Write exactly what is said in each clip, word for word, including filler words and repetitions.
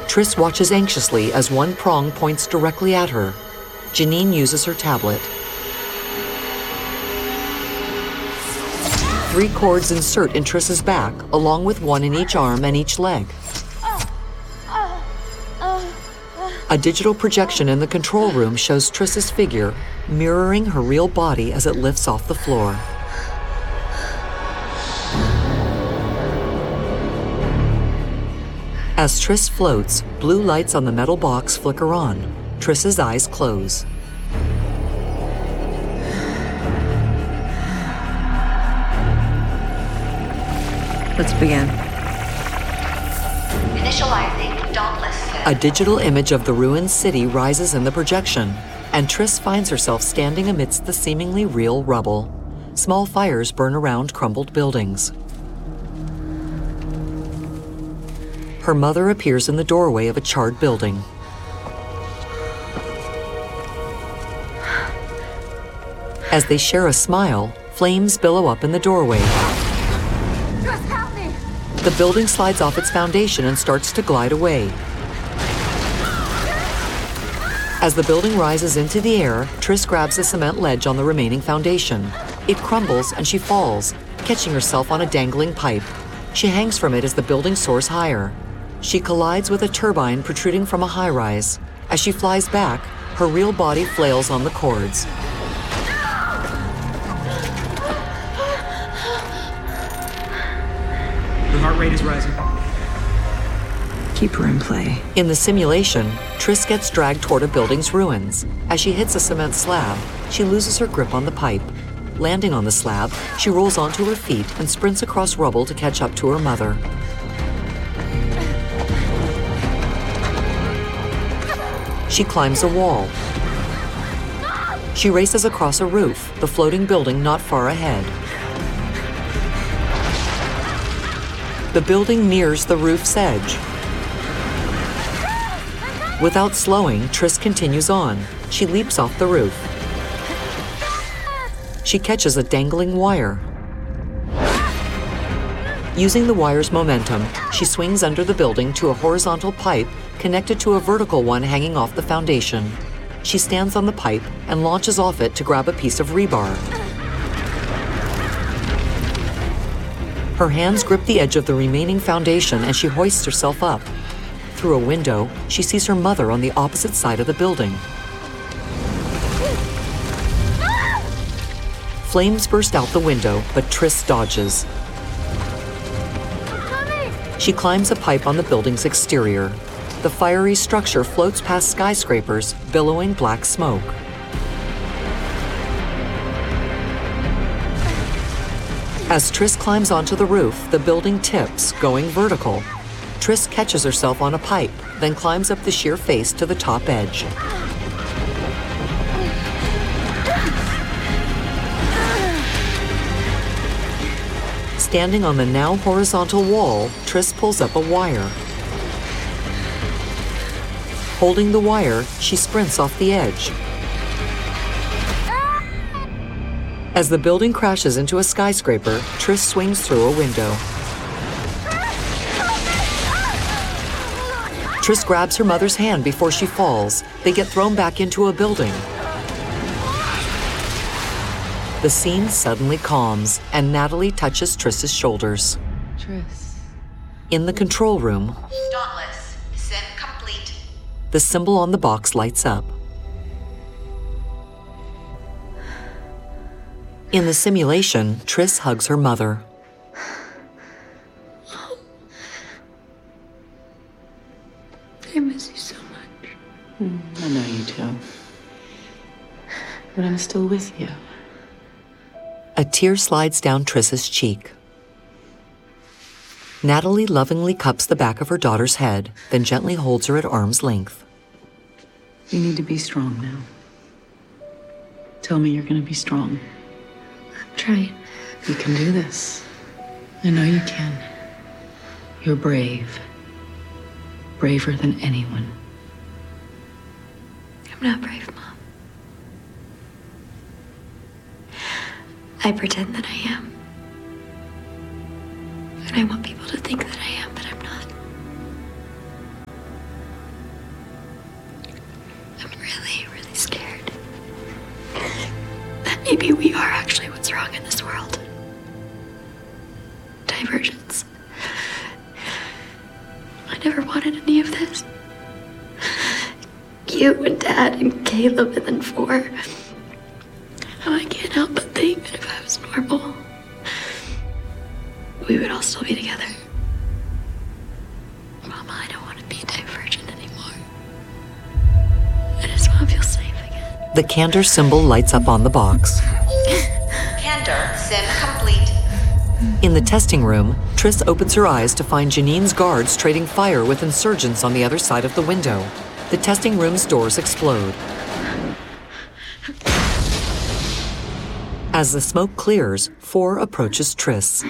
Triss watches anxiously as one prong points directly at her. Janine uses her tablet. Three cords insert in Triss's back, along with one in each arm and each leg. A digital projection in the control room shows Triss's figure, mirroring her real body as it lifts off the floor. As Triss floats, blue lights on the metal box flicker on. Triss's eyes close. Let's begin. Initializing Dauntless. A digital image of the ruined city rises in the projection, and Triss finds herself standing amidst the seemingly real rubble. Small fires burn around crumbled buildings. Her mother appears in the doorway of a charred building. As they share a smile, flames billow up in the doorway. Triss, help me! The building slides off its foundation and starts to glide away. As the building rises into the air, Triss grabs a cement ledge on the remaining foundation. It crumbles and she falls, catching herself on a dangling pipe. She hangs from it as the building soars higher. She collides with a turbine protruding from a high-rise. As she flies back, her real body flails on the cords. Her heart rate is rising. Keep her in play. In the simulation, Triss gets dragged toward a building's ruins. As she hits a cement slab, she loses her grip on the pipe. Landing on the slab, she rolls onto her feet and sprints across rubble to catch up to her mother. She climbs a wall. She races across a roof, the floating building not far ahead. The building nears the roof's edge. Without slowing, Triss continues on. She leaps off the roof. She catches a dangling wire. Using the wire's momentum, she swings under the building to a horizontal pipe connected to a vertical one hanging off the foundation. She stands on the pipe and launches off it to grab a piece of rebar. Her hands grip the edge of the remaining foundation and she hoists herself up. Through a window, she sees her mother on the opposite side of the building. Flames burst out the window, but Triss dodges. She climbs a pipe on the building's exterior. The fiery structure floats past skyscrapers, billowing black smoke. As Triss climbs onto the roof, the building tips, going vertical. Triss catches herself on a pipe, then climbs up the sheer face to the top edge. Standing on the now horizontal wall, Triss pulls up a wire. Holding the wire, she sprints off the edge. As the building crashes into a skyscraper, Triss swings through a window. Triss grabs her mother's hand before she falls. They get thrown back into a building. The scene suddenly calms, and Natalie touches Triss's shoulders. Triss. In the control room, Dauntless. Sim complete. the symbol on the box lights up. In the simulation, Triss hugs her mother. I miss you so much. Mm, I know you do. But I'm still with you. A tear slides down Triss's cheek. Natalie lovingly cups the back of her daughter's head, then gently holds her at arm's length. You need to be strong now. Tell me you're gonna be strong. I'm trying. You can do this. I know you can. You're brave. Braver than anyone. I'm not brave, Mom. I pretend that I am. And I want people to think that I am, but I'm not. I'm really, really scared that maybe we are actually what's wrong in this world. Divergence. I never wanted any of this. You and Dad and Caleb and then four. How I can't help but think that if I was normal, we would all still be together. Mama, I don't want to be divergent anymore. I just want to feel safe again. The candor symbol lights up on the box. Candor sim complete. In the testing room, Triss opens her eyes to find Janine's guards trading fire with insurgents on the other side of the window. The testing room's doors explode. As the smoke clears, Four approaches Triss.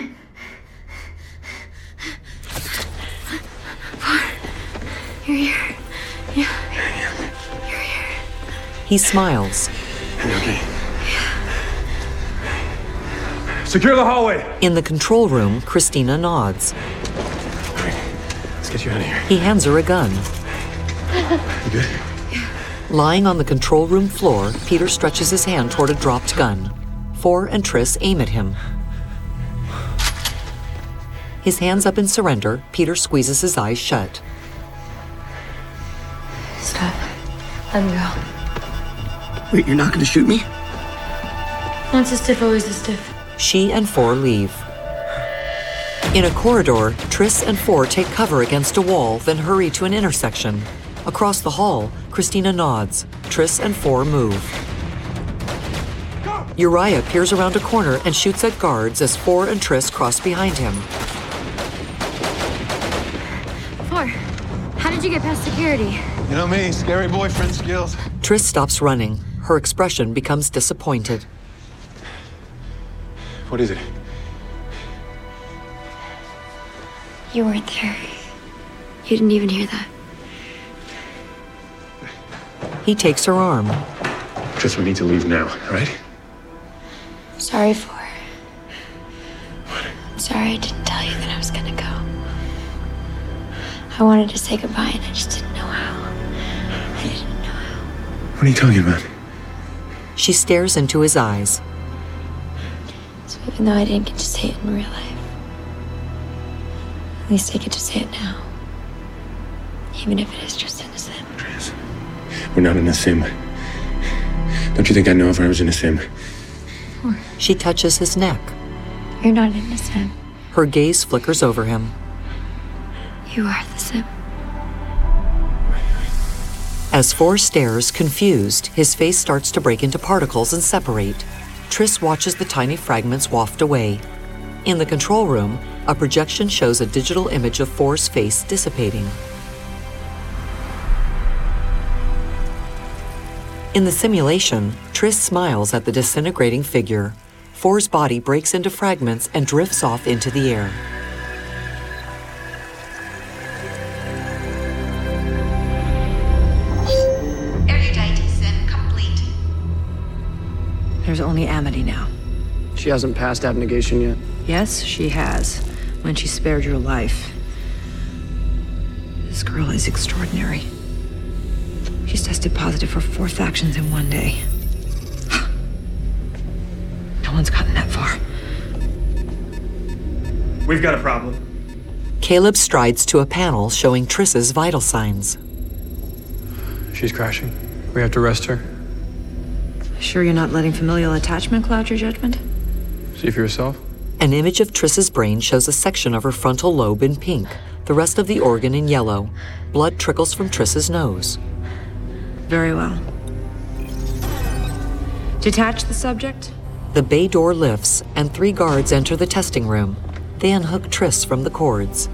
Four, you're here. Yeah. You're here. He smiles. Are you okay? Secure the hallway! In the control room, Christina nods. All right, let's get you out of here. He hands her a gun. You good? Lying on the control room floor, Peter stretches his hand toward a dropped gun. Four and Triss aim at him. His hands up in surrender, Peter squeezes his eyes shut. Stop. Let me go. Wait, you're not gonna shoot me? Once a stiff, always a stiff. She and Four leave. In a corridor, Triss and Four take cover against a wall, then hurry to an intersection. Across the hall, Christina nods. Triss and Four move. Uriah peers around a corner and shoots at guards as Four and Triss cross behind him. Four, how did you get past security? You know me, scary boyfriend skills. Triss stops running. Her expression becomes disappointed. What is it? You weren't there. You didn't even hear that. He takes her arm. Triss, we need to leave now, all right? Sorry, Four. I'm sorry I didn't tell you that I was gonna go. I wanted to say goodbye and I just didn't know how. I didn't know how. What are you talking about? She stares into his eyes. So even though I didn't get to say it in real life, at least I get to say it now. Even if it is just innocent. Triss, we're not in a sim. Don't you think I know if I was in a sim? She touches his neck. You're not innocent. Her gaze flickers over him. You are the sim. As Four stares, confused, his face starts to break into particles and separate. Triss watches the tiny fragments waft away. In the control room, a projection shows a digital image of Four's face dissipating. In the simulation, Triss smiles at the disintegrating figure. Four's body breaks into fragments and drifts off into the air. Erudite sim complete. There's only Amity now. She hasn't passed abnegation yet. Yes, she has. When she spared your life. This girl is extraordinary. She's tested positive for four factions in one day. No one's gotten that far. We've got a problem. Caleb strides to a panel showing Triss's vital signs. She's crashing. We have to rest her. Sure you're not letting familial attachment cloud your judgment? See for yourself. An image of Triss's brain shows a section of her frontal lobe in pink, the rest of the organ in yellow. Blood trickles from Triss's nose. Very well. Detach the subject? The bay door lifts, and three guards enter the testing room. They unhook Triss from the cords.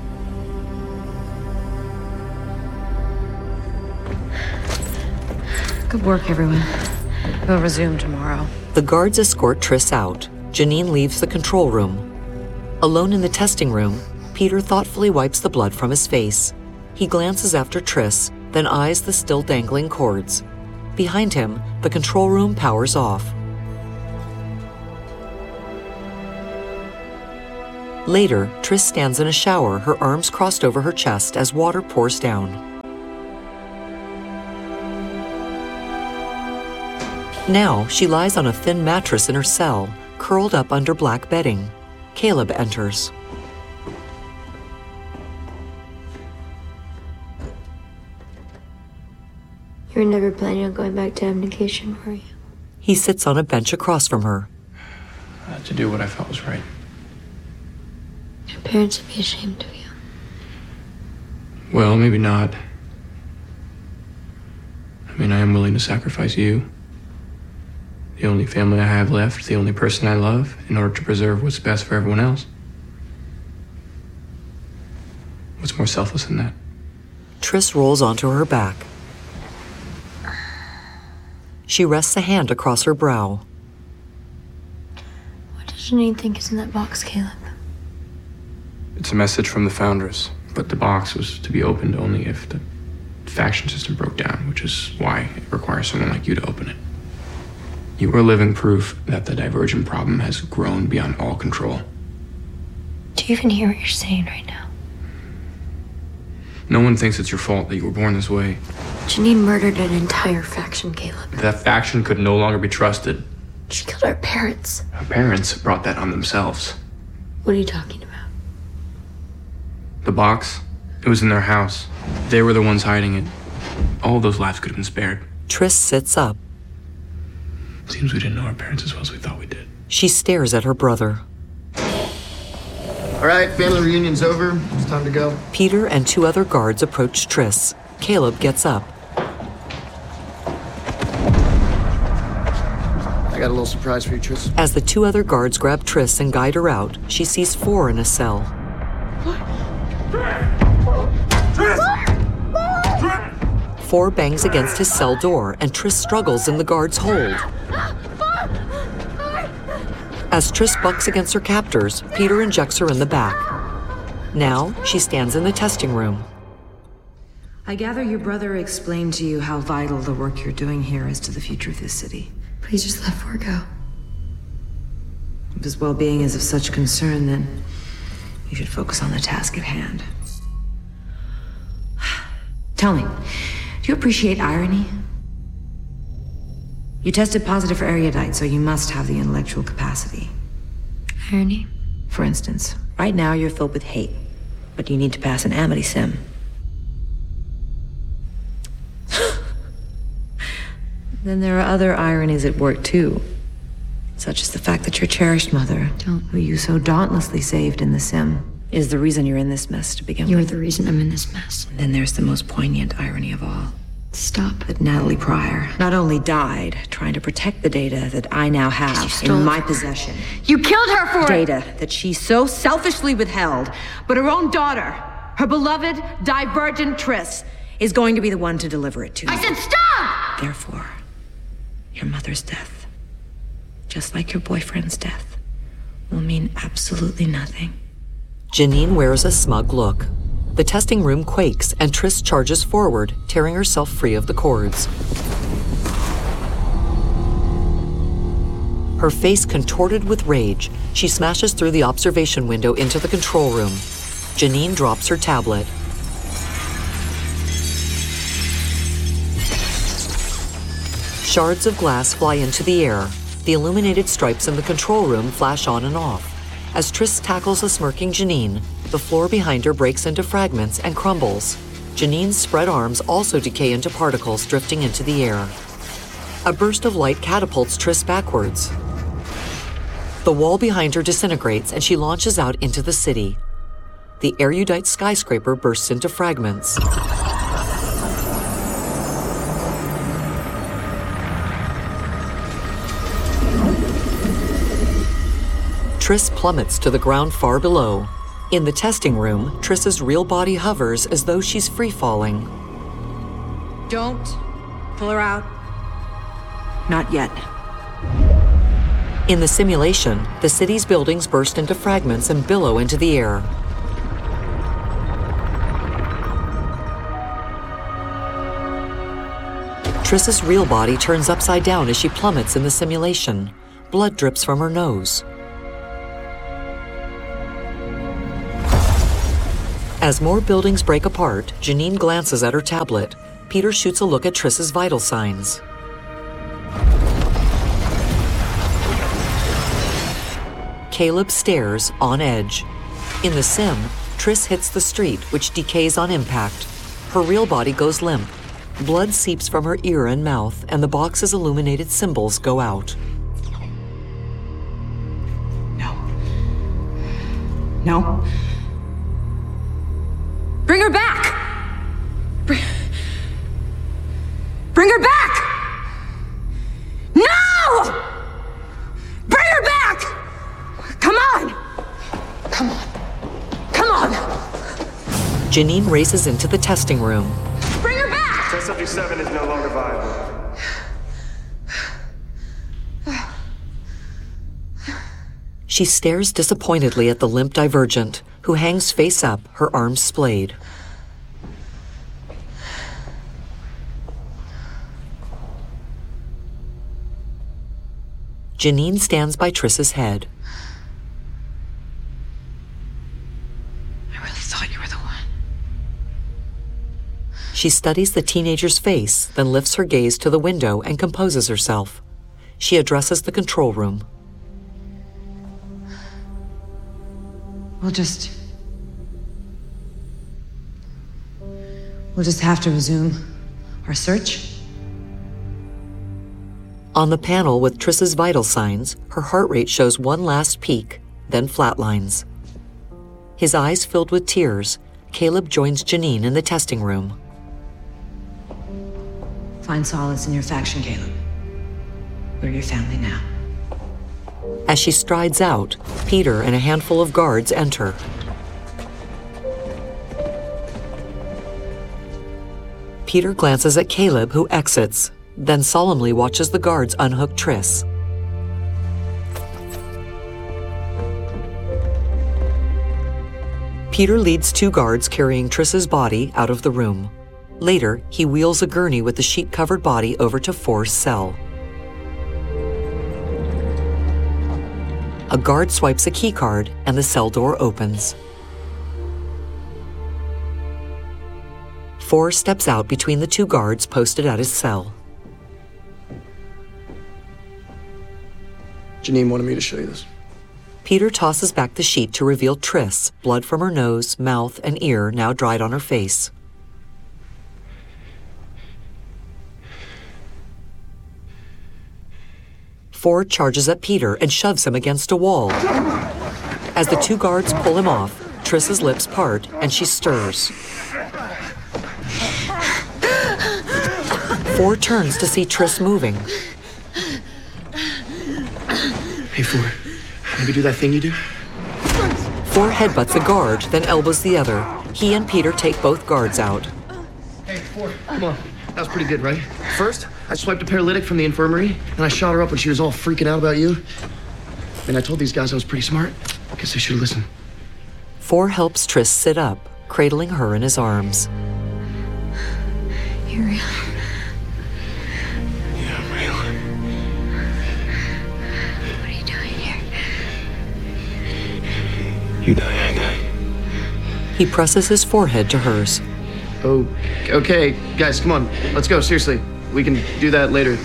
Good work, everyone. We'll resume tomorrow. The guards escort Triss out. Janine leaves the control room. Alone in the testing room, Peter thoughtfully wipes the blood from his face. He glances after Triss, then eyes the still dangling cords. Behind him, the control room powers off. Later, Triss stands in a shower, her arms crossed over her chest as water pours down. Now, she lies on a thin mattress in her cell, curled up under black bedding. Caleb enters. You were never planning on going back to abnegation, were you? He sits on a bench across from her. I had to do what I felt was right. Your parents would be ashamed of you. Well, maybe not. I mean, I am willing to sacrifice you. The only family I have left, the only person I love, in order to preserve what's best for everyone else. What's more selfless than that? Triss rolls onto her back. She rests a hand across her brow. What does Janine think is in that box, Caleb? It's a message from the Foundress, but the box was to be opened only if the faction system broke down, which is why it requires someone like you to open it. You are living proof that the Divergent problem has grown beyond all control. Do you even hear what you're saying right now? No one thinks it's your fault that you were born this way. Janine murdered an entire faction, Caleb. That faction could no longer be trusted. She killed our parents. Our parents brought that on themselves. What are you talking about? The box, it was in their house. They were the ones hiding it. All those lives could have been spared. Triss sits up. Seems we didn't know our parents as well as we thought we did. She stares at her brother. All right, family reunion's over. It's time to go. Peter and two other guards approach Triss. Caleb gets up. I got a little surprise for you, Triss. As the two other guards grab Triss and guide her out, she sees four in a cell. Four bangs against his cell door, and Triss struggles in the guard's hold. As Triss bucks against her captors, Peter injects her in the back. Now, she stands in the testing room. I gather your brother explained to you how vital the work you're doing here is to the future of this city. Please just let Ford go. If his well-being is of such concern, then you should focus on the task at hand. Tell me, do you appreciate irony? You tested positive for erudite, so you must have the intellectual capacity. Irony? For instance, right now you're filled with hate, but you need to pass an amity sim. Then there are other ironies at work, too. Such as the fact that your cherished mother, who you so dauntlessly saved in the sim, is the reason you're in this mess to begin You're with. the reason I'm in this mess. And then there's the most poignant irony of all. Stop. That Natalie Pryor not only died trying to protect the data that I now have stole in my it from her. possession. You killed her for it! Data that she so selfishly withheld, but her own daughter, her beloved Divergent Triss, is going to be the one to deliver it to you. I said stop! Therefore, your mother's death, just like your boyfriend's death, will mean absolutely nothing. Janine wears a smug look. The testing room quakes, and Triss charges forward, tearing herself free of the cords. Her face contorted with rage, she smashes through the observation window into the control room. Janine drops her tablet. Shards of glass fly into the air. The illuminated stripes in the control room flash on and off. As Triss tackles a smirking Janine, the floor behind her breaks into fragments and crumbles. Janine's spread arms also decay into particles drifting into the air. A burst of light catapults Triss backwards. The wall behind her disintegrates and she launches out into the city. The erudite skyscraper bursts into fragments. Triss plummets to the ground far below. In the testing room, Triss's real body hovers as though she's free-falling. Don't pull her out. Not yet. In the simulation, the city's buildings burst into fragments and billow into the air. Triss's real body turns upside down as she plummets in the simulation. Blood drips from her nose. As more buildings break apart, Janine glances at her tablet. Peter shoots a look at Triss's vital signs. Caleb stares, on edge. In the sim, Triss hits the street, which decays on impact. Her real body goes limp. Blood seeps from her ear and mouth, and the box's illuminated symbols go out. No. No. Bring her back! Bring, Bring her back! No! Bring her back! Come on! Come on. Come on! Janine races into the testing room. Bring her back! Test subject seven is no longer viable. She stares disappointedly at the limp Divergent, who hangs face up, her arms splayed. Janine stands by Triss's head. I really thought you were the one. She studies the teenager's face, then lifts her gaze to the window and composes herself. She addresses the control room. We'll just... We'll just have to resume our search. On the panel with Triss's vital signs, her heart rate shows one last peak, then flatlines. His eyes filled with tears, Caleb joins Janine in the testing room. Find solace in your faction, Caleb. We're your family now. As she strides out, Peter and a handful of guards enter. Peter glances at Caleb, who exits, then solemnly watches the guards unhook Triss. Peter leads two guards carrying Triss's body out of the room. Later, he wheels a gurney with the sheet-covered body over to Four's cell. A guard swipes a keycard, and the cell door opens. Four steps out between the two guards posted at his cell. Janine wanted me to show you this. Peter tosses back the sheet to reveal Triss, blood from her nose, mouth, and ear now dried on her face. Four charges at Peter and shoves him against a wall. As the two guards pull him off, Triss's lips part and she stirs. Four turns to see Triss moving. Hey, Four. Maybe do that thing you do? Four headbutts a guard, then elbows the other. He and Peter take both guards out. Hey, Four, come on. That was pretty good, right? First, I swiped a paralytic from the infirmary, and I shot her up when she was all freaking out about you. And I told these guys I was pretty smart. I guess I should have listened. Four helps Triss sit up, cradling her in his arms. You're real. Yeah, I'm real. What are you doing here? You die, I die. He presses his forehead to hers. Oh, okay. Guys, come on. Let's go, seriously. We can do that later.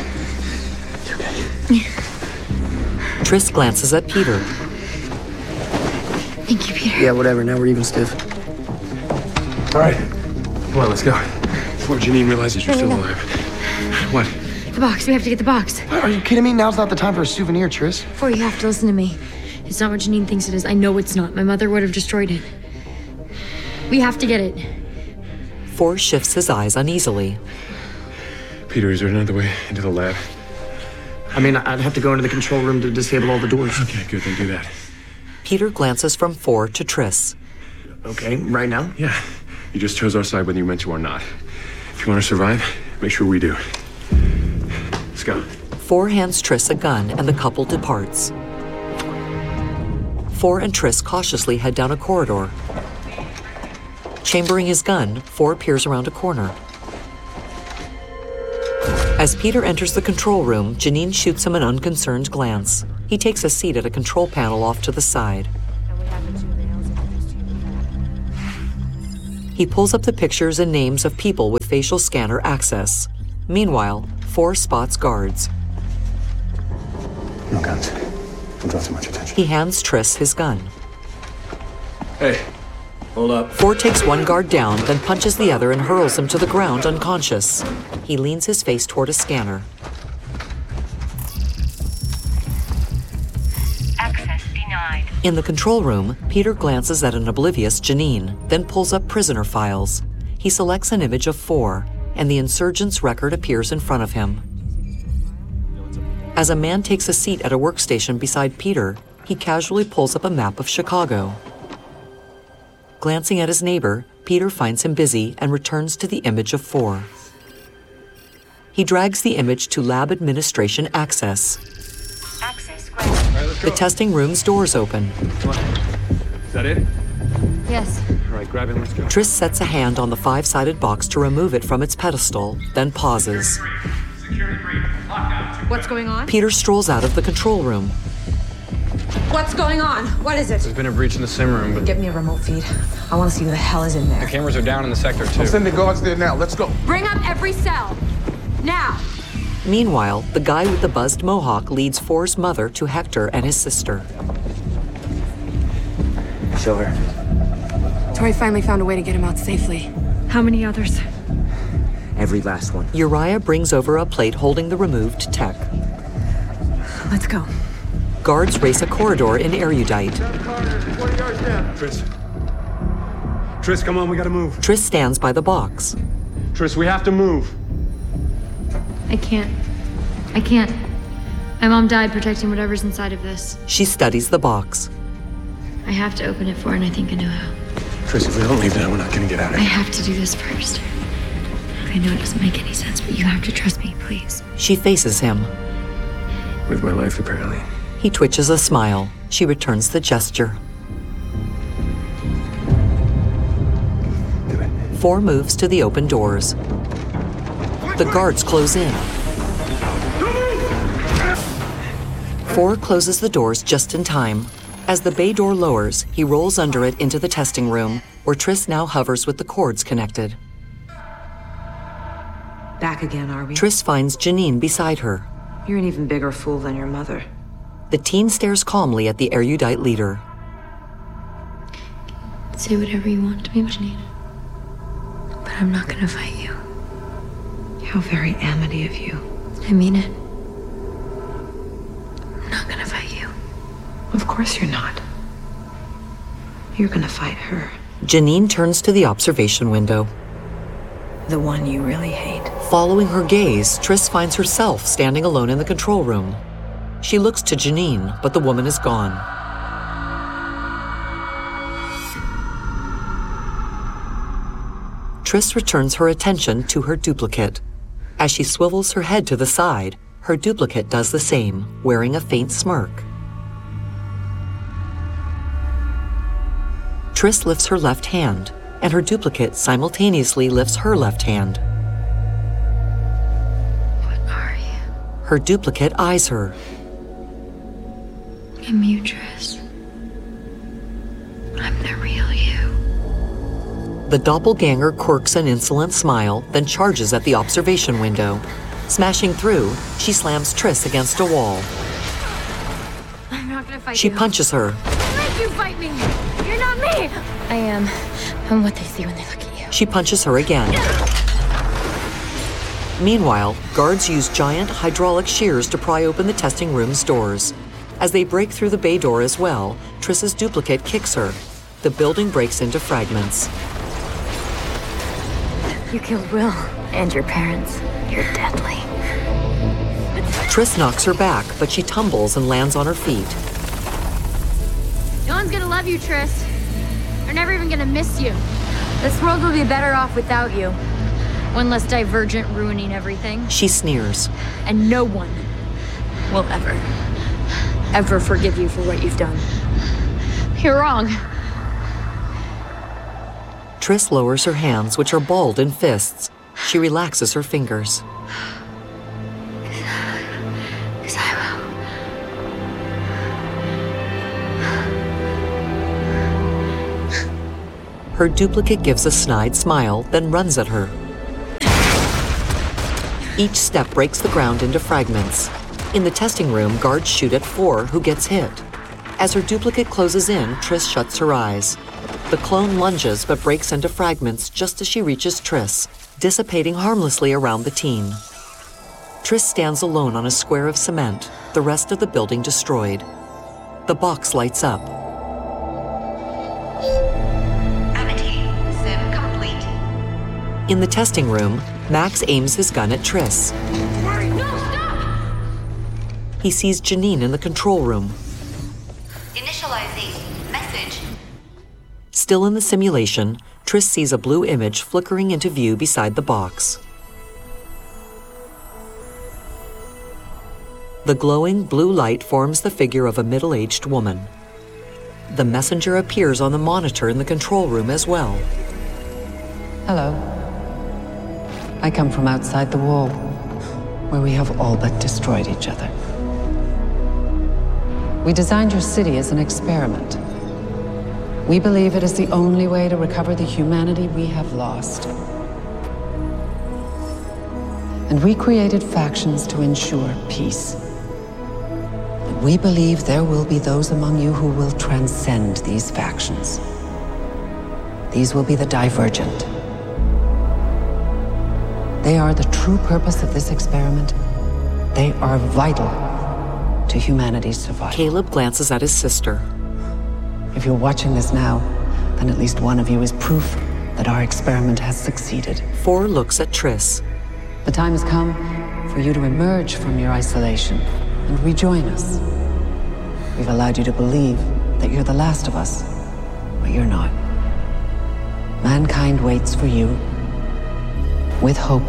Triss glances at Peter. Thank you, Peter. Yeah, whatever. Now we're even stiff. All right. Come on, let's go. Before Janine realizes you're still alive. What? The box. We have to get the box. Are you kidding me? Now's not the time for a souvenir, Triss. Before you have to listen to me. It's not what Janine thinks it is. I know it's not. My mother would have destroyed it. We have to get it. Four shifts his eyes uneasily. Peter, is there another way into the lab? I mean, I'd have to go into the control room to disable all the doors. Okay, good, then do that. Peter glances from Four to Triss. Okay, right now? Yeah, you just chose our side whether you meant to or not. If you want to survive, make sure we do. Let's go. Four hands Triss a gun and the couple departs. Four and Triss cautiously head down a corridor. Chambering his gun, Four peers around a corner. As Peter enters the control room, Janine shoots him an unconcerned glance. He takes a seat at a control panel off to the side. He pulls up the pictures and names of people with facial scanner access. Meanwhile, Four spots guards. No guns. Don't draw too much attention. He hands Triss his gun. Hey, hold up. Four takes one guard down, then punches the other and hurls him to the ground unconscious. He leans his face toward a scanner. Access denied. In the control room, Peter glances at an oblivious Janine, then pulls up prisoner files. He selects an image of four, and the insurgent's record appears in front of him. As a man takes a seat at a workstation beside Peter, he casually pulls up a map of Chicago. Glancing at his neighbor, Peter finds him busy and returns to the image of four. He drags the image to lab administration access. Access granted. The testing room's doors open. Come on. Is that it? Yes. All right, grab it, let's go. Triss sets a hand on the five-sided box to remove it from its pedestal, then pauses. What's going on? Peter strolls out of the control room. What's going on? What is it? There's been a breach in the sim room, but Give me a remote feed. I want to see who the hell is in the there. cameras are down in the sector too. I'm sending guards there now. Let's go. Bring up every cell. Now. Meanwhile, the guy with the buzzed mohawk leads Four's mother to Hector and his sister. Show her. Tori finally found a way to get him out safely. How many others? Every last one. Uriah brings over a plate holding the removed tech. Let's go. Guards race a corridor in erudite. Triss. Triss, come on, we gotta move. Triss stands by the box. Triss, we have to move. I can't. I can't. My mom died protecting whatever's inside of this. She studies the box. I have to open it for her, and I think I know how. Triss, if we don't leave now, we're not gonna get out of I here. have to do this first. I know it doesn't make any sense, but you have to trust me, please. She faces him. With my life, apparently. He twitches a smile. She returns the gesture. Do it. Four moves to the open doors. The guards close in. Four closes the doors just in time. As the bay door lowers, he rolls under it into the testing room, where Triss now hovers with the cords connected. Back again, are we? Triss finds Janine beside her. You're an even bigger fool than your mother. The teen stares calmly at the erudite leader. Say whatever you want to me, Janine. But I'm not gonna fight you. How very amity of you. I mean it. I'm not gonna fight you. Of course you're not. You're gonna fight her. Janine turns to the observation window. The one you really hate. Following her gaze, Triss finds herself standing alone in the control room. She looks to Janine, but the woman is gone. Triss returns her attention to her duplicate. As she swivels her head to the side, her duplicate does the same, wearing a faint smirk. Triss lifts her left hand, and her duplicate simultaneously lifts her left hand. What are you? Her duplicate eyes her. I'm you, Triss. I'm the real you. The doppelganger quirks an insolent smile, then charges at the observation window. Smashing through, she slams Triss against a wall. I'm not gonna fight She you. punches her. Make you fight me! You're not me! I am. I'm what they see when they look at you. She punches her again. Meanwhile, guards use giant hydraulic shears to pry open the testing room's doors. As they break through the bay door as well, Triss's duplicate kicks her. The building breaks into fragments. You killed Will. And your parents. You're deadly. Triss knocks her back, but she tumbles and lands on her feet. No one's gonna love you, Triss. They're never even gonna miss you. This world will be better off without you. One less divergent ruining everything. She sneers. And no one will ever, ever forgive you for what you've done. You're wrong. Triss lowers her hands, which are balled in fists. She relaxes her fingers. Because I will. Her duplicate gives a snide smile, then runs at her. Each step breaks the ground into fragments. In the testing room, guards shoot at Four, who gets hit. As her duplicate closes in, Triss shuts her eyes. The clone lunges but breaks into fragments just as she reaches Triss, dissipating harmlessly around the teen. Triss stands alone on a square of cement, the rest of the building destroyed. The box lights up. Amity, sim complete. In the testing room, Max aims his gun at Triss. No, stop! He sees Janine in the control room. Initializing message. Still in the simulation, Triss sees a blue image flickering into view beside the box. The glowing blue light forms the figure of a middle-aged woman. The messenger appears on the monitor in the control room as well. Hello. I come from outside the wall, where we have all but destroyed each other. We designed your city as an experiment. We believe it is the only way to recover the humanity we have lost. And we created factions to ensure peace. But we believe there will be those among you who will transcend these factions. These will be the divergent. They are the true purpose of this experiment. They are vital to humanity's survival. Caleb glances at his sister. If you're watching this now, then at least one of you is proof that our experiment has succeeded. Four looks at Triss. The time has come for you to emerge from your isolation and rejoin us. We've allowed you to believe that you're the last of us, but you're not. Mankind waits for you with hope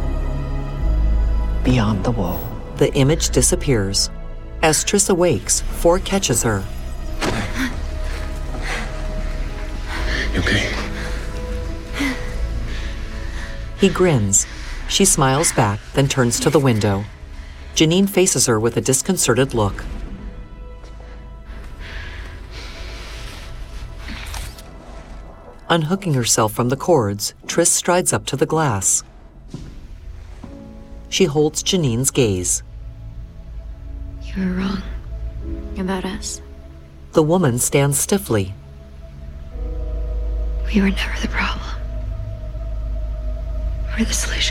beyond the wall. The image disappears. As Triss awakes, Four catches her. You okay? He grins. She smiles back, then turns to the window. Janine faces her with a disconcerted look. Unhooking herself from the cords, Triss strides up to the glass. She holds Janine's gaze. You were wrong about us. The woman stands stiffly. We were never the problem. We're the solution.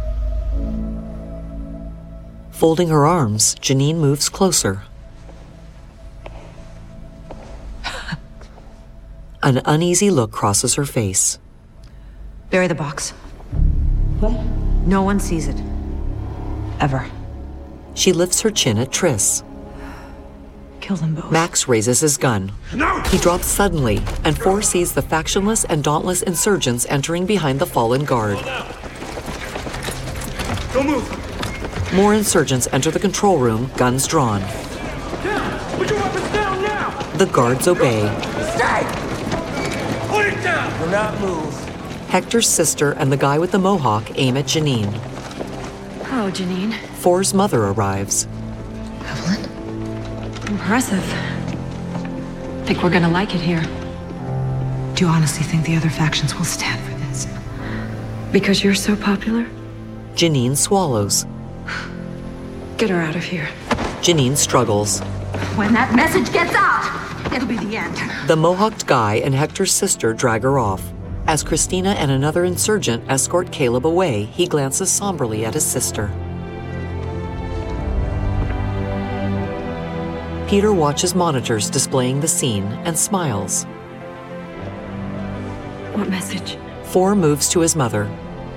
Folding her arms, Janine moves closer. An uneasy look crosses her face. Bury the box. What? No one sees it. Ever. She lifts her chin at Triss. Kill them both. Max raises his gun. No! He drops suddenly, and Four sees the factionless and dauntless insurgents entering behind the fallen guard. Don't move! More insurgents enter the control room, guns drawn. Down! Put your weapons down now! The guards obey. Stay! Put it down! Do not move. Hector's sister and the guy with the mohawk aim at Janine. Oh, Janine. Four's mother arrives. Evelyn? Impressive. Think we're gonna like it here. Do you honestly think the other factions will stand for this? Because you're so popular? Janine swallows. Get her out of here. Janine struggles. When that message gets out, it'll be the end. The mohawked guy and Hector's sister drag her off. As Christina and another insurgent escort Caleb away, he glances somberly at his sister. Peter watches monitors displaying the scene and smiles. What message? Four moves to his mother.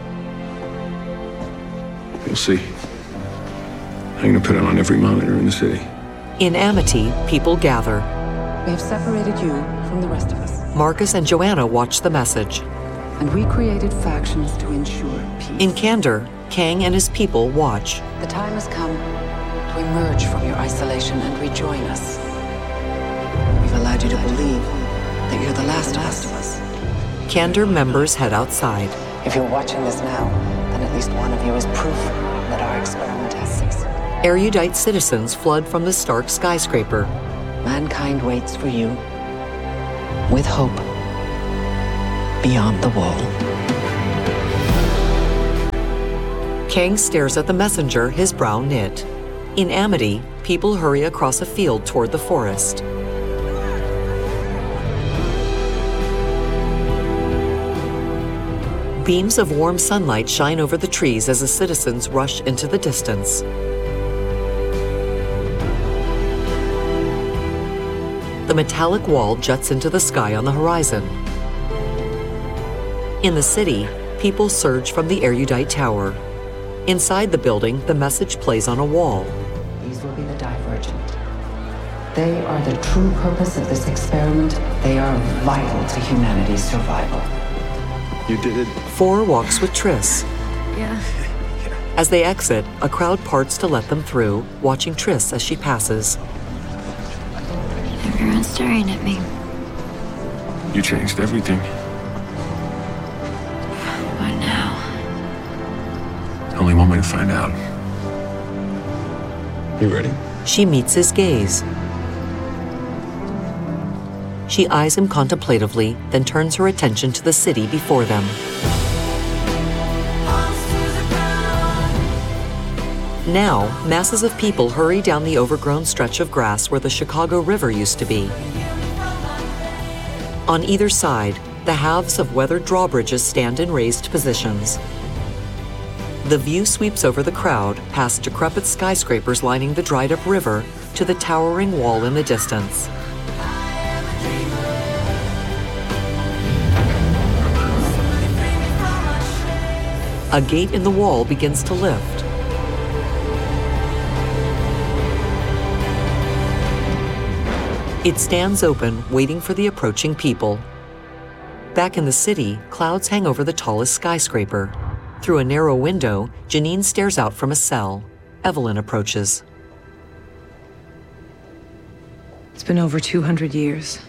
You'll see. I'm gonna put it on every monitor in the city. In Amity, people gather. We have separated you from the rest of us. Marcus and Joanna watch the message. And we created factions to ensure peace. In Candor, Kang and his people watch. The time has come to emerge from your isolation and rejoin us. We've allowed you to believe that you're the last of us. Candor members head outside. If you're watching this now, then at least one of you is proof that our experiment has succeeded. Erudite citizens flood from the Stark skyscraper. Mankind waits for you with hope beyond the wall. Kang stares at the messenger, his brow knit. In Amity, people hurry across a field toward the forest. Beams of warm sunlight shine over the trees as the citizens rush into the distance. The metallic wall juts into the sky on the horizon. In the city, people surge from the erudite tower. Inside the building, the message plays on a wall. These will be the Divergent. They are the true purpose of this experiment. They are vital to humanity's survival. You did it. Four walks with Triss. Yeah. As they exit, a crowd parts to let them through, watching Triss as she passes. Everyone's staring at me. You changed everything. What now? Only one way to find out. You ready? She meets his gaze. She eyes him contemplatively, then turns her attention to the city before them. Now, masses of people hurry down the overgrown stretch of grass where the Chicago River used to be. On either side, the halves of weathered drawbridges stand in raised positions. The view sweeps over the crowd, past decrepit skyscrapers lining the dried-up river, to the towering wall in the distance. A gate in the wall begins to lift. It stands open, waiting for the approaching people. Back in the city, clouds hang over the tallest skyscraper. Through a narrow window, Janine stares out from a cell. Evelyn approaches. It's been over two hundred years.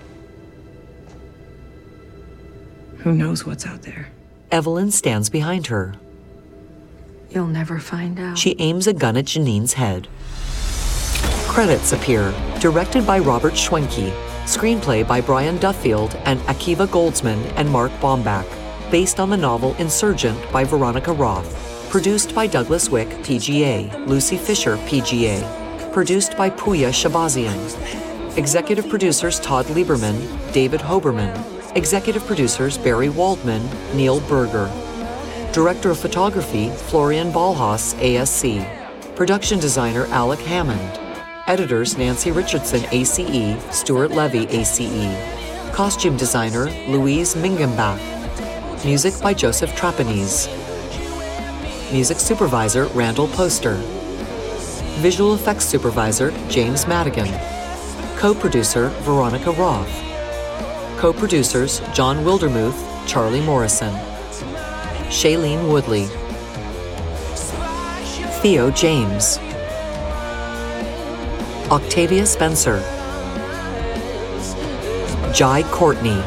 Who knows what's out there? Evelyn stands behind her. You'll never find out. She aims a gun at Janine's head. Credits appear, directed by Robert Schwenke, screenplay by Brian Duffield and Akiva Goldsman and Mark Bombach, based on the novel Insurgent by Veronica Roth, produced by Douglas Wick, P G A, Lucy Fisher, P G A, produced by Puya Shabazian, executive producers Todd Lieberman, David Hoberman, executive producers Barry Waldman, Neil Berger, director of photography Florian Ballhaus, A S C, production designer Alec Hammond, editors Nancy Richardson, A C E, Stuart Levy, A C E, costume designer Louise Mingenbach, music by Joseph Trapanese, music supervisor Randall Poster, visual effects supervisor James Madigan, co-producer Veronica Roth, co-producers John Wildermuth, Charlie Morrison, Shailene Woodley, Theo James, Octavia Spencer, Jai Courtney,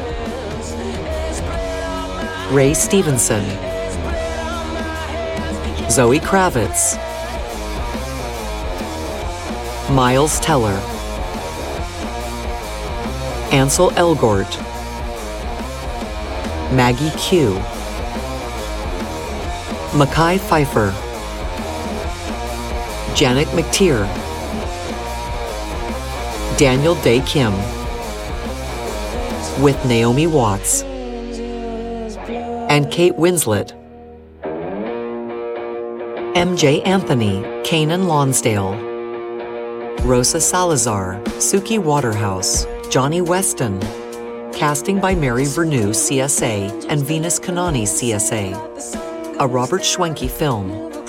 Ray Stevenson, Zoe Kravitz, Miles Teller, Ansel Elgort, Maggie Q, Mackay Pfeiffer, Janet McTeer, Daniel Day Kim, with Naomi Watts, and Kate Winslet, M J Anthony, Kanan Lonsdale, Rosa Salazar, Suki Waterhouse, Johnny Weston, casting by Mary Vernew, C S A, and Venus Kanani, C S A, a Robert Schwenke film.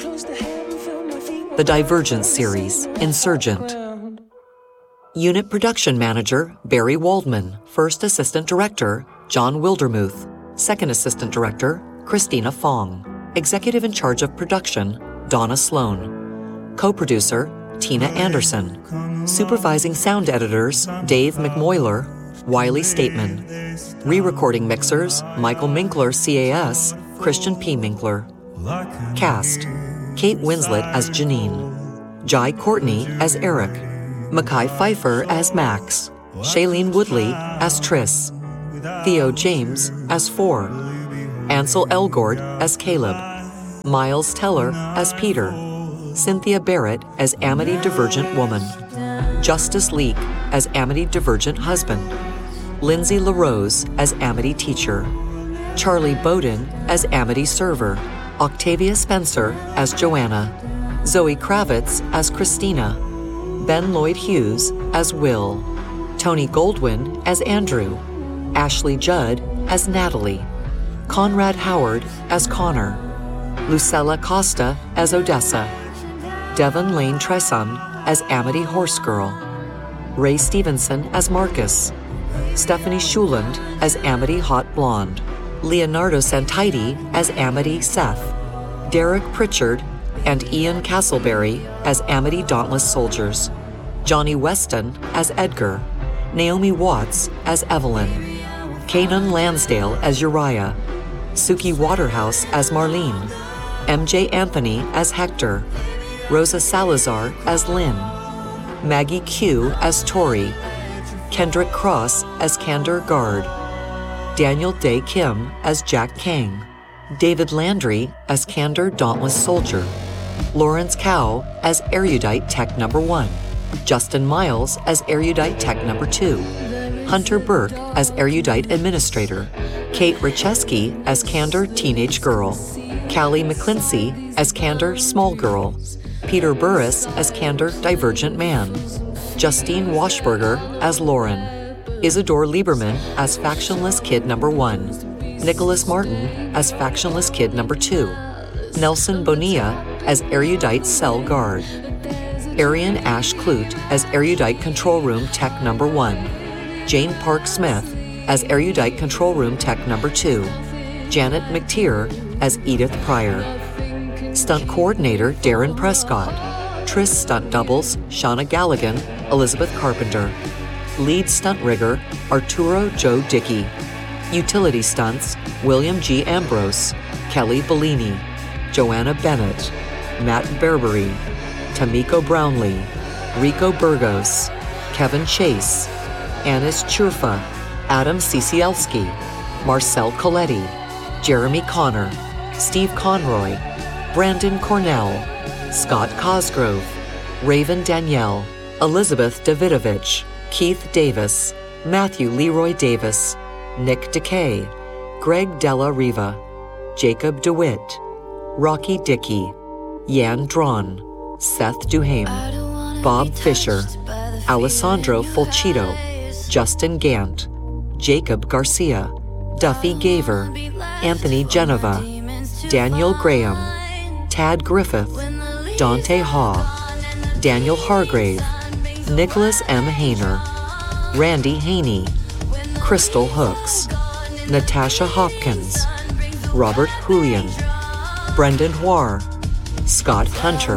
The Divergent series, Insurgent. Unit Production Manager, Barry Waldman. First Assistant Director, John Wildermuth. Second Assistant Director, Christina Fong. Executive in charge of production, Donna Sloan. Co-producer, Tina Anderson. Supervising sound editors, Dave McMoyler, Wiley Stateman. Re-recording mixers, Michael Minkler, C A S, Christian P. Minkler. Cast, Kate Winslet as Janine. Jai Courtney as Eric. Mackay Pfeiffer as Max. Shailene Woodley as Triss. Theo James as Four. Ansel Elgort as Caleb. Miles Teller as Peter. Cynthia Barrett as Amity Divergent Woman, Justice Leak as Amity Divergent Husband, Lindsay LaRose as Amity Teacher, Charlie Bowden as Amity Server, Octavia Spencer as Joanna, Zoe Kravitz as Christina, Ben Lloyd Hughes as Will, Tony Goldwyn as Andrew, Ashley Judd as Natalie, Conrad Howard as Connor, Lucella Costa as Odessa, Devon Lane Tresson as Amity Horse Girl, Ray Stevenson as Marcus, Stephanie Schuland as Amity Hot Blonde, Leonardo Santiti as Amity Seth, Derek Pritchard and Ian Castleberry as Amity Dauntless Soldiers, Johnny Weston as Edgar, Naomi Watts as Evelyn, Kanan Lansdale as Uriah, Suki Waterhouse as Marlene, M J Anthony as Hector, Rosa Salazar as Lynn, Maggie Q as Tori, Kendrick Cross as Candor Guard, Daniel Day Kim as Jack Kang, David Landry as Candor Dauntless Soldier, Lawrence Cow as Erudite Tech Number One, Justin Miles as Erudite Tech Number Two, Hunter Burke as Erudite Administrator, Kate Richeski as Candor Teenage Girl, Callie McClincy as Candor Small Girl, Peter Burris as Candor Divergent Man, Justine Washburger as Lauren, Isidore Lieberman as Factionless Kid Number One, Nicholas Martin as Factionless Kid Number Two, Nelson Bonilla as Erudite Cell Guard, Arian Ash Clute as Erudite Control Room Tech Number One, Jane Park Smith as Erudite Control Room Tech Number Two, Janet McTeer as Edith Pryor, Stunt Coordinator Darren Prescott, Triss Stunt Doubles Shauna Galligan, Elizabeth Carpenter, Lead Stunt Rigger Arturo Joe Dickey, Utility Stunts William G. Ambrose, Kelly Bellini, Joanna Bennett, Matt Berbery, Tamiko Brownlee, Rico Burgos, Kevin Chase, Anis Churfa, Adam Cicielski, Marcel Coletti, Jeremy Connor, Steve Conroy, Brandon Cornell, Scott Cosgrove, Raven Danielle, Elizabeth Davidovich, Keith Davis, Matthew Leroy Davis, Nick DeKay, Greg Della Riva, Jacob DeWitt, Rocky Dickey, Yan Drawn, Seth Duhame, Bob Fisher, Alessandro Fulcito, Justin Gant, Jacob Garcia, Duffy Gaver, Anthony Geneva, Daniel Graham, Tad Griffith, Dante Haw, Daniel Hargrave, Nicholas M. Hayner, Randy Haney, Crystal Hooks, Natasha Hopkins, Robert Julian, Brendan Huar, Scott Hunter,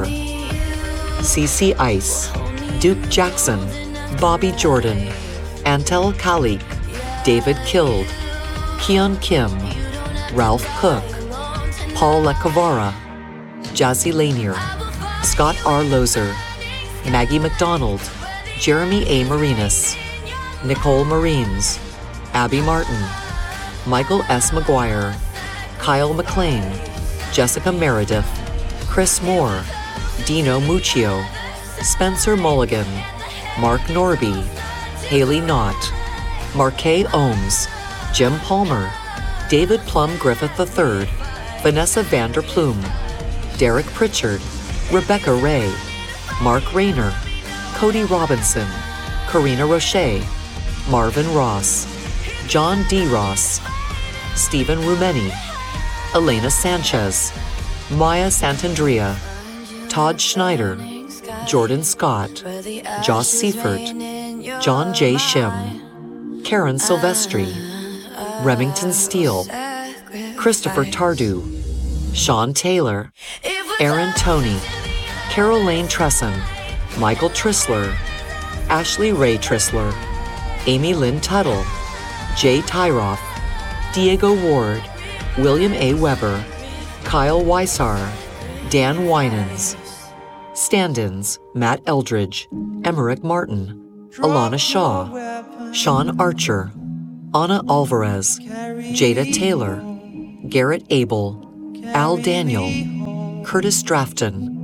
Cece Ice, Duke Jackson, Bobby Jordan, Antel Kalik, David Killed, Keon Kim, Ralph Cook, Paul Lecavara, Jazzy Lanier, Scott R. Lozer, Maggie McDonald, Jeremy A. Marinas, Nicole Marines, Abby Martin, Michael S. McGuire, Kyle McLean, Jessica Meredith, Chris Moore, Dino Muccio, Spencer Mulligan, Mark Norby, Haley Knott, Marquet Ohms, Jim Palmer, David Plum Griffith the third, Vanessa Vanderplume, Derek Pritchard, Rebecca Ray, Mark Rayner, Cody Robinson, Karina Roche, Marvin Ross, John D. Ross, Stephen Rumeni, Elena Sanchez, Maya Santandrea, Todd Schneider, Jordan Scott, Joss Seifert, John J. Shim, Karen Silvestri, Remington Steele, Christopher Tardu, Sean Taylor, Aaron Toney, Carol Lane Tresson, Michael Trissler, Ashley Ray Trissler, Amy Lynn Tuttle, Jay Tyroff, Diego Ward, William A. Weber, Kyle Weissar, Dan Winans. Stand-ins, Matt Eldridge, Emmerich Martin, Alana Shaw, Sean Archer, Anna Alvarez, Jada Taylor, Garrett Abel, Al Daniel, Curtis Drafton,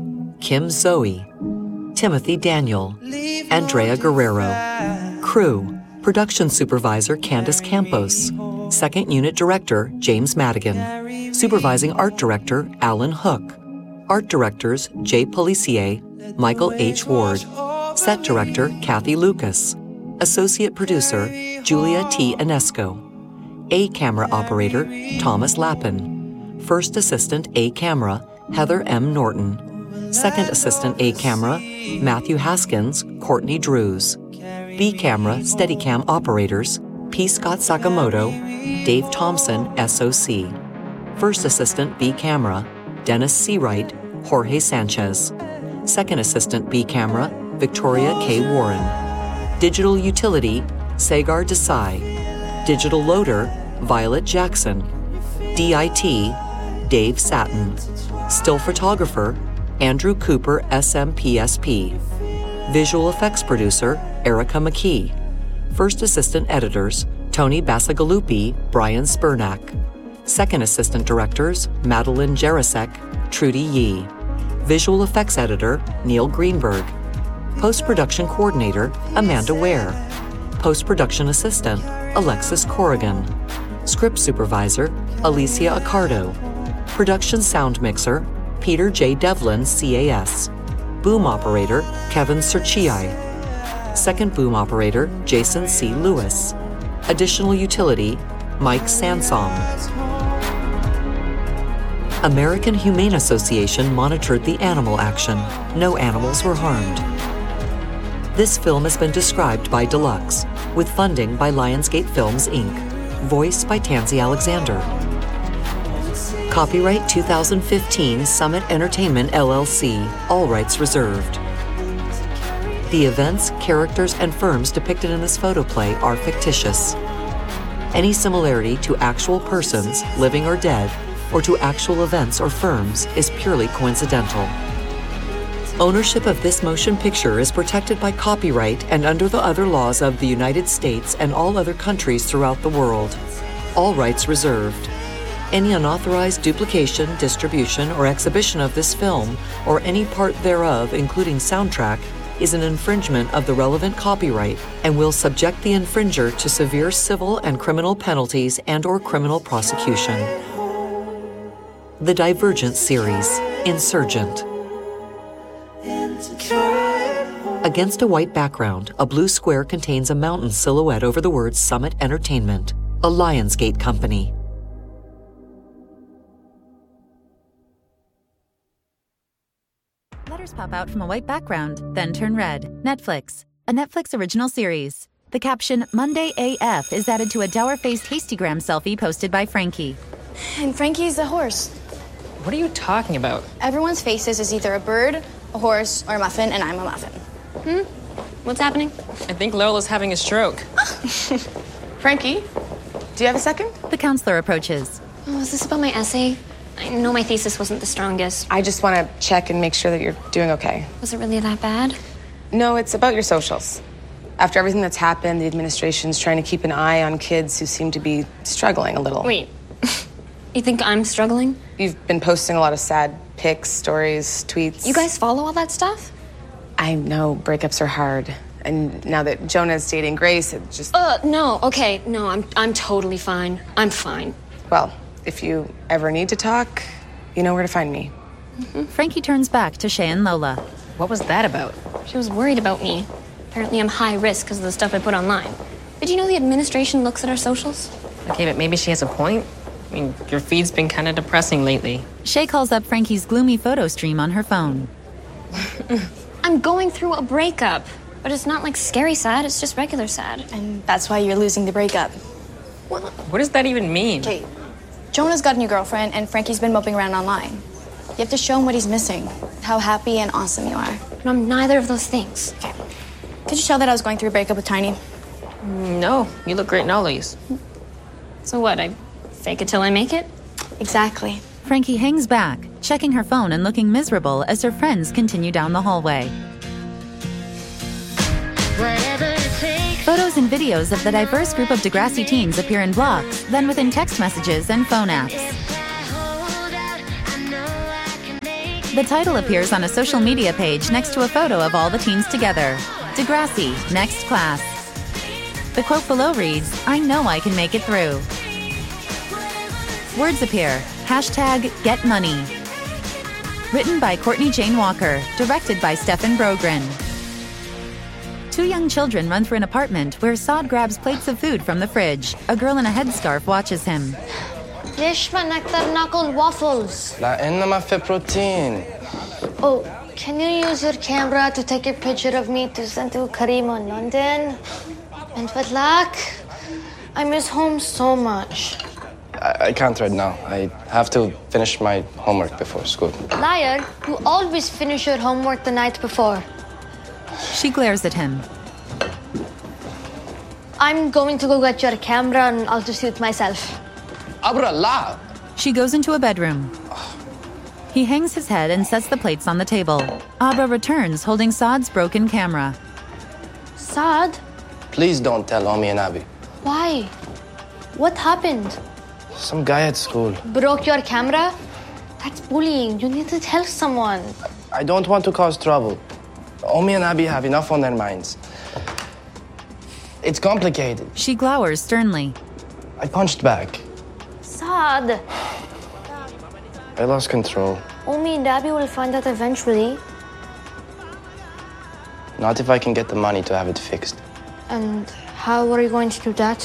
Kim Zoe, Timothy Daniel, Andrea Guerrero. Crew, Production Supervisor Candace Campos, Second Unit Director James Madigan, Supervising Art Director Alan Hook, Art Directors Jay Policier, Michael H. Ward, Set Director Kathy Lucas, Associate Producer Julia T. Inesco, A Camera Operator Thomas Lappin, First Assistant A Camera Heather M. Norton, Second Assistant A Camera Matthew Haskins, Courtney Drews, B Camera Steadicam Operators P. Scott Sakamoto, Dave Thompson, S O C, First Assistant B Camera Dennis Seawright, Jorge Sanchez, Second Assistant B Camera Victoria K. Warren, Digital Utility Sagar Desai, Digital Loader Violet Jackson, D I T Dave Satin, Still Photographer Andrew Cooper S M P S P, Visual Effects Producer Erica McKee, First Assistant Editors Tony Basagalupi, Brian Spurnack, Second Assistant Directors Madeline Jarasek, Trudy Yee, Visual Effects Editor Neil Greenberg, Post-Production Coordinator Amanda Ware, Post-Production Assistant Alexis Corrigan, Script Supervisor Alicia Accardo, Production Sound Mixer Peter J. Devlin, C A S, Boom Operator Kevin Serchii, Second Boom Operator Jason C. Lewis, Additional Utility Mike Sansong. American Humane Association monitored the animal action. No animals were harmed. This film has been described by Deluxe, with funding by Lionsgate Films, Incorporated. Voice by Tansy Alexander. Copyright two thousand fifteen Summit Entertainment, L L C. All rights reserved. The events, characters, and firms depicted in this photoplay are fictitious. Any similarity to actual persons, living or dead, or to actual events or firms is purely coincidental. Ownership of this motion picture is protected by copyright and under the other laws of the United States and all other countries throughout the world. All rights reserved. Any unauthorized duplication, distribution, or exhibition of this film, or any part thereof, including soundtrack, is an infringement of the relevant copyright and will subject the infringer to severe civil and criminal penalties and/or criminal prosecution. The Divergent series, Insurgent. Against a white background, a blue square contains a mountain silhouette over the words Summit Entertainment, a Lionsgate company. Letters pop out from a white background, then turn red. Netflix. A Netflix original series. The caption, Monday A F, is added to a dour-faced Hastygram selfie posted by Frankie. And Frankie's a horse. What are you talking about? Everyone's faces is either a bird, a horse, or a muffin, and I'm a muffin. Hmm? What's happening? I think Lola's having a stroke. Frankie, do you have a second? The counselor approaches. Oh, is this about my essay? I know my thesis wasn't the strongest. I just want to check and make sure that you're doing okay. Was it really that bad? No, it's about your socials. After everything that's happened, the administration's trying to keep an eye on kids who seem to be struggling a little. Wait, you think I'm struggling? You've been posting a lot of sad pics, stories, tweets. You guys follow all that stuff? I know, breakups are hard. And now that Jonah's dating Grace, it just... Uh, no, okay, no, I'm, I'm totally fine. I'm fine. Well, if you ever need to talk, you know where to find me. Mm-hmm. Frankie turns back to Shay and Lola. What was that about? She was worried about me. Apparently I'm high risk because of the stuff I put online. Did you know the administration looks at our socials? Okay, but maybe she has a point. I mean, your feed's been kind of depressing lately. Shay calls up Frankie's gloomy photo stream on her phone. I'm going through a breakup. But it's not like scary sad, it's just regular sad. And that's why you're losing the breakup. What, what does that even mean? Okay, Jonah's got a new girlfriend and Frankie's been moping around online. You have to show him what he's missing, how happy and awesome you are. No, I'm neither of those things. Okay. Could you tell that I was going through a breakup with Tiny? No, you look great in all these. So what, I fake it till I make it? Exactly. Frankie hangs back, checking her phone and looking miserable as her friends continue down the hallway. Photos and videos of the diverse group of Degrassi teens appear in blogs, then within text messages and phone apps. The title appears on a social media page next to a photo of all the teens together. Degrassi, next class. The quote below reads, "I know I can make it through." Words appear, hashtag get money. Written by Courtney Jane Walker, directed by Stefan Brogren. Two young children run through an apartment where Saad grabs plates of food from the fridge. A girl in a headscarf watches him. ليش ما نقدر ناكل waffles? لأن ما في بروتين. Oh, can you use your camera to take a picture of me to send to Karima in London? And فضلك, I miss home so much. I, I can't right now. I have to finish my homework before school. Liar, you always finish your homework the night before. She glares at him. I'm going to go get your camera and I'll just see it myself. Abra la. She goes into a bedroom. He hangs his head and sets the plates on the table. Abra returns holding Saad's broken camera. Saad? Please don't tell Omi and Abby. Why? What happened? Some guy at school. Broke your camera? That's bullying. You need to tell someone. I don't want to cause trouble. Omi and Abby have enough on their minds. It's complicated. She glowers sternly. I punched back. Saad. I lost control. Omi and Abby will find out eventually. Not if I can get the money to have it fixed. And how are you going to do that?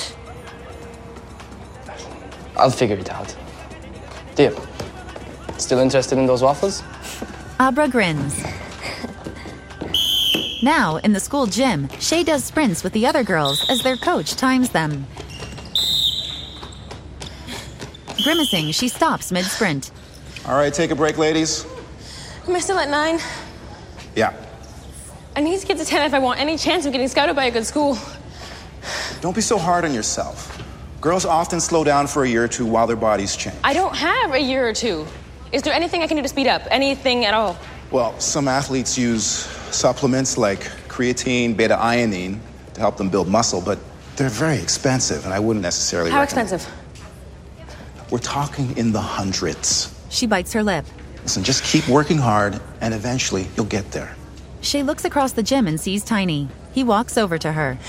I'll figure it out. Dear, still interested in those waffles? Abra grins. Now, in the school gym, Shay does sprints with the other girls as their coach times them. Grimacing, she stops mid-sprint. All right, take a break, ladies. Am I still at nine? Yeah. I need to get to ten if I want any chance of getting scouted by a good school. Don't be so hard on yourself. Girls often slow down for a year or two while their bodies change. I don't have a year or two. Is there anything I can do to speed up? Anything at all? Well, some athletes use supplements like creatine, beta-alanine to help them build muscle, but they're very expensive, and I wouldn't necessarily How recommend. expensive? We're talking in the hundreds. She bites her lip. Listen, just keep working hard, and eventually you'll get there. Shay looks across the gym and sees Tiny. He walks over to her.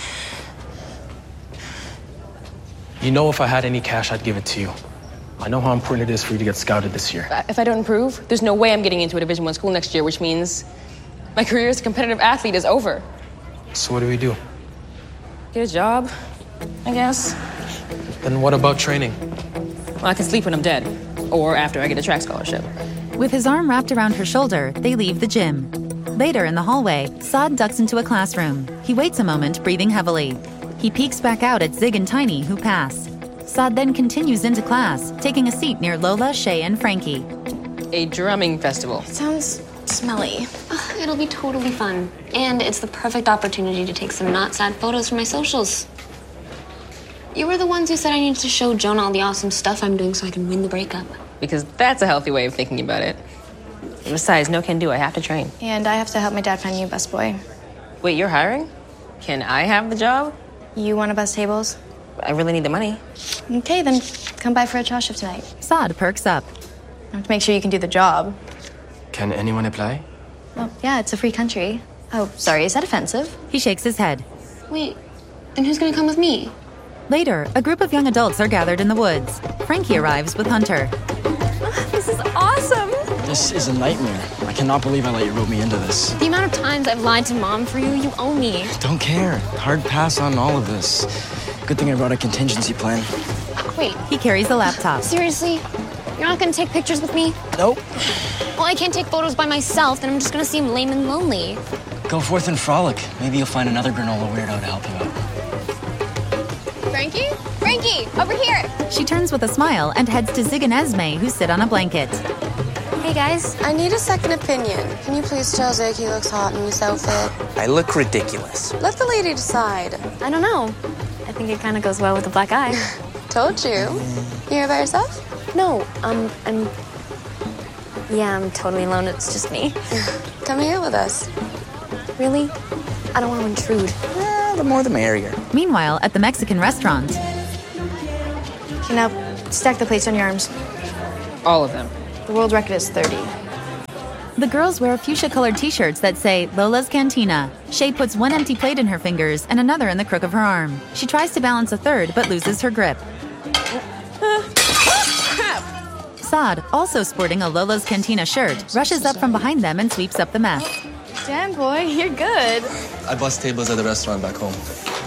You know, if I had any cash, I'd give it to you. I know how important it is for you to get scouted this year. If I don't improve, there's no way I'm getting into a Division One school next year, which means my career as a competitive athlete is over. So what do we do? Get a job, I guess. Then what about training? Well, I can sleep when I'm dead, or after I get a track scholarship. With his arm wrapped around her shoulder, they leave the gym. Later in the hallway, Saad ducks into a classroom. He waits a moment, breathing heavily. He peeks back out at Zig and Tiny, who pass. Saad then continues into class, taking a seat near Lola, Shay, and Frankie. A drumming festival. It sounds smelly. Ugh, it'll be totally fun. And it's the perfect opportunity to take some not sad photos for my socials. You were the ones who said I needed to show Jonah all the awesome stuff I'm doing so I can win the breakup. Because that's a healthy way of thinking about it. Besides, no can do, I have to train. And I have to help my dad find a new best boy. Wait, you're hiring? Can I have the job? You want to bus tables? I really need the money. Okay, then come by for a trial shift tonight. Saad perks up. I have to make sure you can do the job. Can anyone apply? Well, yeah, it's a free country. Oh, sorry, is that offensive? He shakes his head. Wait, then who's gonna come with me? Later, a group of young adults are gathered in the woods. Frankie arrives with Hunter. This is awesome! This is a nightmare. I cannot believe I let you rope me into this. The amount of times I've lied to Mom for you, you owe me. Don't care. Hard pass on all of this. Good thing I brought a contingency plan. Wait. He carries a laptop. Seriously? You're not gonna take pictures with me? Nope. Well, I can't take photos by myself, then I'm just gonna seem lame and lonely. Go forth and frolic. Maybe you'll find another granola weirdo to help you out. Frankie? Frankie, over here! She turns with a smile and heads to Zig and Esme, who sit on a blanket. Hey, guys. I need a second opinion. Can you please tell Zig he looks hot in this outfit? I look ridiculous. Let the lady decide. I don't know. I think it kind of goes well with the black eye. Told you. You here by yourself? No, um, I'm... Yeah, I'm totally alone. It's just me. Come here with us. Really? I don't want to intrude. Eh, the more the merrier. Meanwhile, at the Mexican restaurant. Okay, now, stack the plates on your arms. All of them. The world record is thirty. The girls wear fuchsia-colored t-shirts that say Lola's Cantina. Shay puts one empty plate in her fingers and another in the crook of her arm. She tries to balance a third but loses her grip. Saad, also sporting a Lola's Cantina shirt, rushes up from behind them and sweeps up the mess. Damn, boy, you're good. I bust tables at the restaurant back home.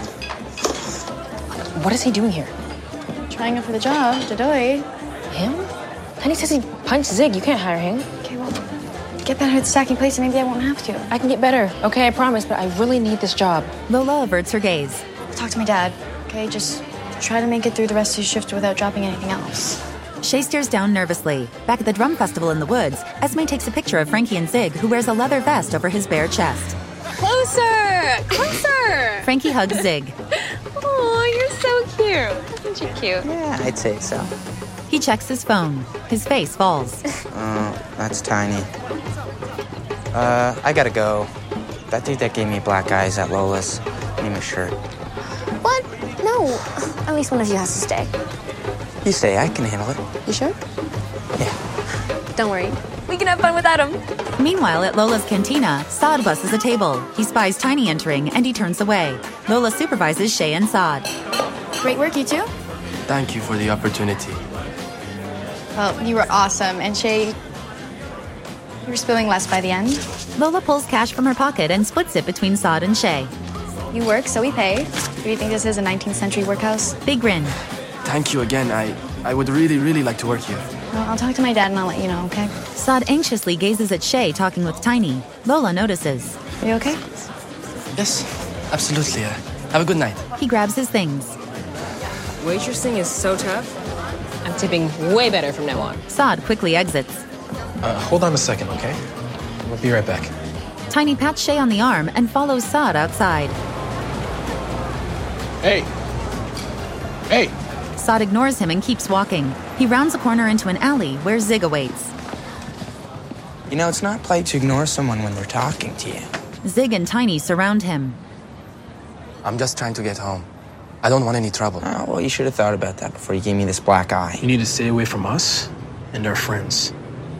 What is he doing here? Trying out for the job, Dadoy. Him? Honey says he punched Zig. You can't hire him. Okay, well, get better at stacking plates and maybe I won't have to. I can get better, okay, I promise, but I really need this job. Lola averts her gaze. Talk to my dad, okay? Just try to make it through the rest of your shift without dropping anything else. Shay stares down nervously. Back at the drum festival in the woods, Esme takes a picture of Frankie and Zig, who wears a leather vest over his bare chest. Closer! Closer! Frankie hugs Zig. Oh, you're so cute. Isn't you cute? Yeah, I'd say so. He checks his phone. His face falls. Oh, that's tiny. Uh, I gotta go. That dude that gave me black eyes at Lola's, name his shirt. What? No. At least one of you has to stay. You say I can handle it. You sure? Yeah. Don't worry. We can have fun without him. Meanwhile, at Lola's Cantina, Saad busses a table. He spies Tiny entering, and he turns away. Lola supervises Shay and Saad. Great work, you two. Thank you for the opportunity. Well, you were awesome. And Shay, you were spilling less by the end. Lola pulls cash from her pocket and splits it between Saad and Shay. You work, so we pay. Do you think this is a nineteenth century workhouse? They grin. Thank you again. I, I would really, really like to work here. Well, I'll talk to my dad and I'll let you know, okay? Saad anxiously gazes at Shay talking with Tiny. Lola notices. Are you okay? Yes, absolutely. Uh, have a good night. He grabs his things. Waitressing is so tough. I'm tipping way better from now on. Saad quickly exits. Uh, hold on a second, okay? We'll be right back. Tiny pats Shay on the arm and follows Saad outside. Hey! Hey! Saad ignores him and keeps walking. He rounds a corner into an alley where Zig awaits. You know, it's not polite to ignore someone when they're talking to you. Zig and Tiny surround him. I'm just trying to get home. I don't want any trouble. Oh, well, you should have thought about that before you gave me this black eye. You need to stay away from us and our friends.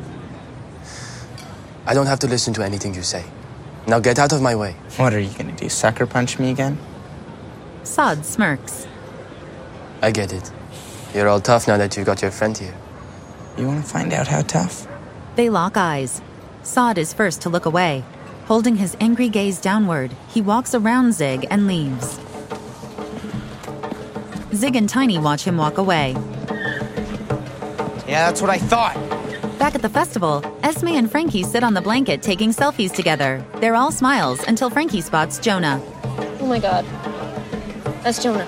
I don't have to listen to anything you say. Now get out of my way. What are you gonna do, sucker punch me again? Saad smirks. I get it. You're all tough now that you got your friend here. You want to find out how tough? They lock eyes. Saad is first to look away. Holding his angry gaze downward, he walks around Zig and leaves. Zig and Tiny watch him walk away. Yeah, that's what I thought. Back at the festival, Esme and Frankie sit on the blanket taking selfies together. They're all smiles until Frankie spots Jonah. Oh my god. That's Jonah.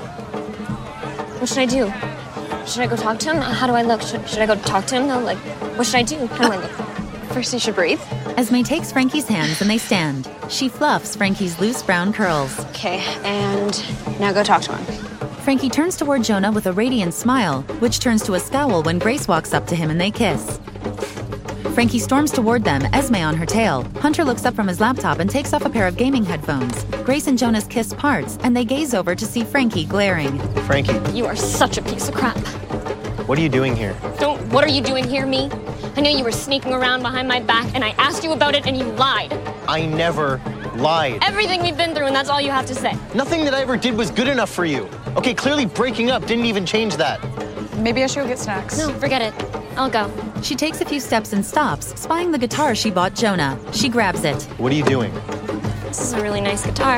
What should I do? Should I go talk to him? How do I look? Should, should I go talk to him? No, like, what should I do? How do I look? First, you should breathe. Esme takes Frankie's hands and they stand. She fluffs Frankie's loose brown curls. Okay, and now go talk to him. Frankie turns toward Jonah with a radiant smile, which turns to a scowl when Grace walks up to him and they kiss. Frankie storms toward them, Esme on her tail. Hunter looks up from his laptop and takes off a pair of gaming headphones. Grace and Jonah's kiss parts, and they gaze over to see Frankie glaring. Frankie. You are such a piece of crap. What are you doing here? Don't, what are you doing here, me? I know you were sneaking around behind my back, and I asked you about it, and you lied. I never lied. Everything we've been through, and that's all you have to say. Nothing that I ever did was good enough for you. Okay, clearly breaking up didn't even change that. Maybe I should go get snacks. No, forget it. I'll go. She takes a few steps and stops, spying the guitar she bought Jonah. She grabs it. What are you doing? This is a really nice guitar.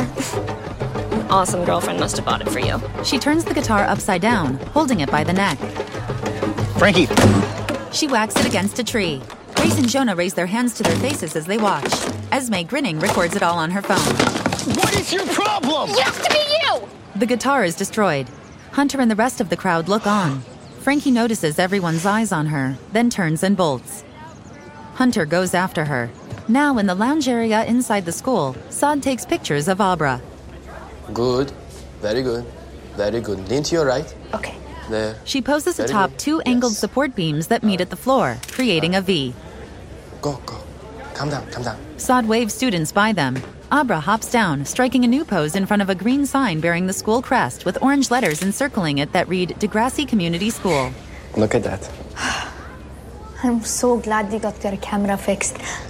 An awesome girlfriend must have bought it for you. She turns the guitar upside down, holding it by the neck. Frankie! She whacks it against a tree. Grace and Jonah raise their hands to their faces as they watch. Esme, grinning, records it all on her phone. What is your problem? It has to be you! The guitar is destroyed. Hunter and the rest of the crowd look on. Frankie notices everyone's eyes on her, then turns and bolts. Hunter goes after her. Now in the lounge area inside the school, Saad takes pictures of Abra. Good. Very good. Very good. Lean to your right. Okay. There. She poses Very atop good. two angled Yes. support beams that meet at the floor, creating a V. Go, go. Calm down, calm down. Saad waves students by them. Abra hops down, striking a new pose in front of a green sign bearing the school crest with orange letters encircling it that read Degrassi Community School. Look at that. I'm so glad they got their camera fixed.